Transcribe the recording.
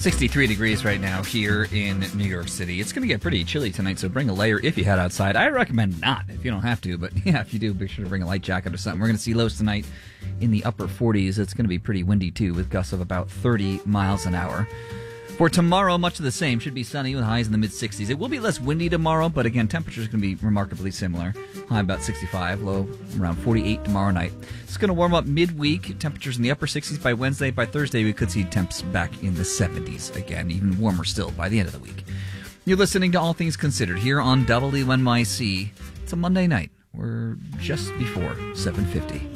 63 degrees right now here in New York City. It's going to get pretty chilly tonight, so bring a layer if you head outside. I recommend not if you don't have to, but yeah, if you do, be sure to bring a light jacket or something. We're going to see lows tonight in the upper 40s. It's going to be pretty windy, too, with gusts of about 30 miles an hour. For tomorrow, much of the same. Should be sunny with highs in the mid-60s. It will be less windy tomorrow, but again, temperatures going to be remarkably similar. High about 65, low around 48 tomorrow night. It's going to warm up midweek. Temperatures in the upper 60s by Wednesday. By Thursday, we could see temps back in the 70s again, even warmer still by the end of the week. You're listening to All Things Considered here on WNYC. It's a Monday night. We're just before 7:50.